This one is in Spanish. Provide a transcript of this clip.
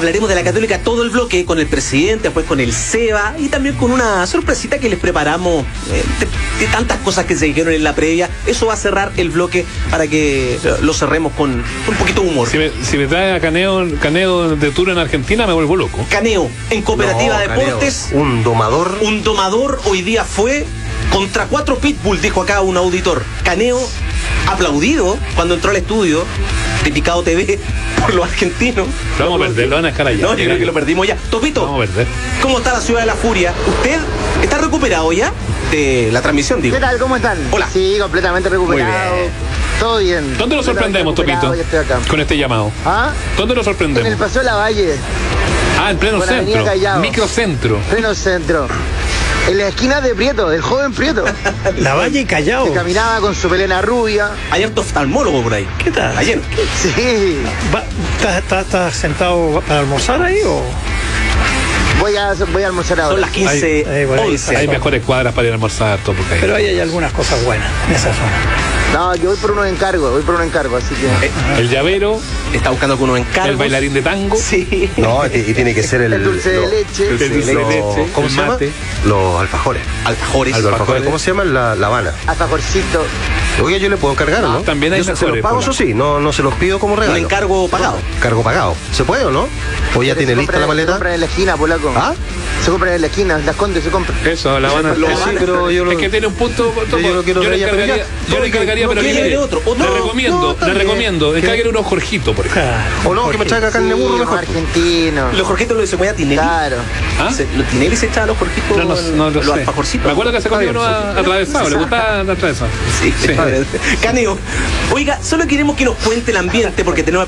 hablaremos de la Católica todo el bloque, con el presidente, después con el Seba y también con una sorpresita que les preparamos de tantas cosas que se dijeron en la previa. Eso va a cerrar el bloque para que lo cerremos con un poquito de humor. Si me trae a Caneo de tour en Argentina, me vuelvo loco. Caneo, en Cooperativa Deportes. Caneo, un domador. Un domador hoy día fue contra 4 pitbull, dijo acá un auditor. Caneo, aplaudido cuando entró al estudio de Picado TV por los argentinos. Lo vamos a perder, lo van a dejar allá. No, yo creo que lo perdimos ya. Topito, vamos a perder. ¿Cómo está la ciudad de la furia? ¿Usted está recuperado ya de la transmisión, digo? ¿Qué tal? ¿Cómo están? Hola. Sí, completamente recuperado. Muy bien. Todo bien. ¿Dónde lo sorprendemos, Topito? Ya estoy acá. Con este llamado. ¿Ah? ¿Dónde lo En el sorprendemos? Paseo de la Valle, En pleno por Avenida centro. Callao. Microcentro. pleno centro. En la esquina de Prieto, del joven Prieto. La Valle y Callao. Que caminaba con su melena rubia. Hay harto oftalmólogo por ahí. ¿Qué tal? Ayer. Sí. ¿Estás sentado para almorzar ahí o...? Voy a almorzar ahora. Son las 15, bueno, 11. Hay mejores cuadras para ir a almorzar, todo porque Pero ahí hay algunas cosas buenas en esa zona. No, yo voy por unos encargos, así que... el llavero, Está buscando algunos encargos. el bailarín de tango. Sí. No, y tiene que ser el dulce de leche. el dulce de leche. ¿Cómo el se llama? mate. Los alfajores. Alfajores. Los alfajores. ¿Cómo se llama? La Habana. Alfajorcito. Oye, yo le puedo encargar, ¿o no? También hay Yo se los mejores, pago, Pola. eso sí, no se los pido como Un regalo. encargo pagado. Cargo pagado. ¿Se puede o no? ¿O ya tiene lista la Se maleta? compran en la esquina, polaco. ¿Ah? Se compran en la esquina, las Condes se compran. Eso, la Habana. Sí, pero yo Es que tiene un punto. yo lo quiero yo le traer, pero encargaría, ya. yo le encargaría, No, pero que mire, lleve otro. le recomiendo, encarguen unos Jorgitos, por ejemplo. O no, que me traiga carne de burro Sí, mejor. argentino. Los jorjitos lo se mueve a Tinelli. Claro. ¿Ah? Tinelli se echaba los jorjitos, No lo los sé. alfajorcitos. Me acuerdo que se comía uno atravesado, le gustaba atravesado. Sí, Sí. Caneo. Oiga, solo queremos que nos cuente el ambiente porque tenemos